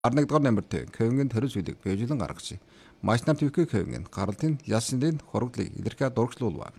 11 дугаар номерт Кевингийн төрөл зүйлийг биелүүлэн гаргаж, маш нар төвхөө Кевингийн гаралтын ясны хорогдлыг илэрхийлж дургчлуулва.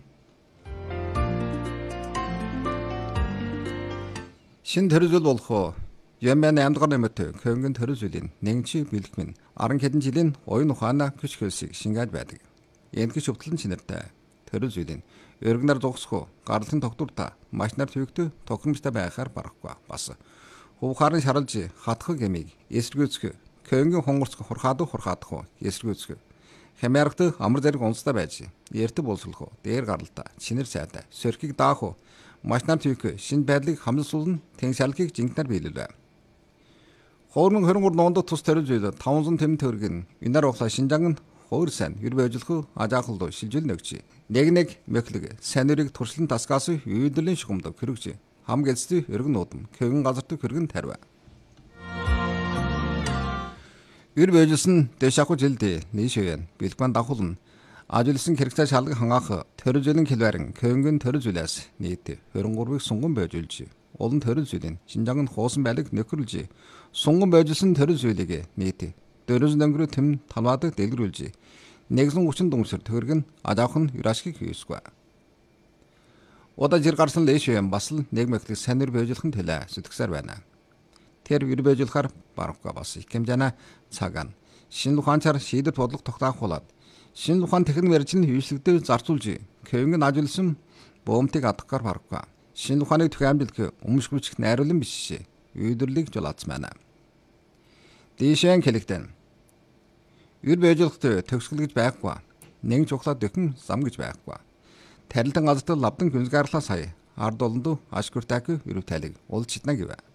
Шинэ төрөл зүйл болох Яман 8 дугаар номерт Кевингийн төрөл зүйлийн нэгэнчи бэлгмэн 10 хэдэн жилийн оюун ухаанаа хүч хөлсийг шинgaаж байдаг. Энэхүү шүтлэн чинэртэй төрөл зүйлийн өргөнөр зогсох гаралтын тогтвортой маш нар төвхөө тохиромжтой байхаар барахгүй бас. Хувхарын шаралж хатхаг ямиг эсэргүүцэх Кевингийн хонгорцох хурхаадах эсэргүүцэх хямаарахт амар зэрэг онцтой байж эртэ боловсруулах дээр гаралтай чинэр сайтай сөрхийг даах маш нар төвхөө шинэ байдлыг хамлуулсан тэн шалгийг жинхнээр биелүүлвэ. 2023 онд тус төрөл зүйл 500 тэм төгрөгийн инар ухлаа Шинжаан хоор сайн юр байжлах ажаахлуу шилжүүл нөгч. Нэг мөклөг санирыг туршлан тасгаас үйдлийн шугамд хөргөж хам гэлцтэй өргөн нуудам Кевин газарт хөргөн тарва. Юр байжлсан дэшаху жилдээ нийшвэн бэлгман дахулн ажигласан хэрэгцээ шалгах хангаах төрөл зүйлийн хэлбэрэн Кевингийн төрөл зүйлээс нийт 23-ыг сунган байжулж олон төрөл зүйлийн Шинжаан хуусан байлыг нөхөрлж сунган байжлсан төрөл зүйлийг нийт 400 өнгөрөө тэм талваадаг дэлгэрүүлж 130 дүнсэр төгрөг нь ажаахын юрашгийг хийсгүй. Удаа жир гарсан лэшвэн бас л нэг мэхлэг санир байжлахын төлөө зүтгэсээр байна. Тэр юр байжлахаар барахгүй бас их хэмжээний цагаан шинэ ухаанчаар шийдвэр бодлого тогтоох болоод шинэ ухаан техник мэржлийн хөвшлөгдөд зарцуулж Кевингийн ажилласан бөмбөгийг адахгаар барахгүй. Шинэ ухааныг түгээмжлэх өмшгүрчих найруулан биш үйдэрлийг жолоодсан байна. Дишэн хэлэгдэн юр байжлахт төгсгөл гэж байхгүй. Нэг чухлаа дөхөн зам гэж байхгүй. Тарилтан газарт лавдан гүнзгийрлаа сая ард олонд ашгүртайг юр тайлыг ул читна гэвэ.